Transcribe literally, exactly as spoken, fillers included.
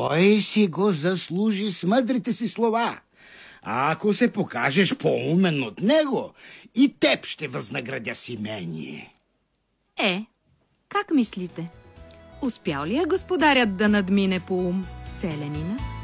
Той си го заслужи с мъдрите си слова. А ако се покажеш по-умен от него, и теб ще възнаградя с имение. Е, как мислите? Успял ли е господарят да надмине по ум селянина?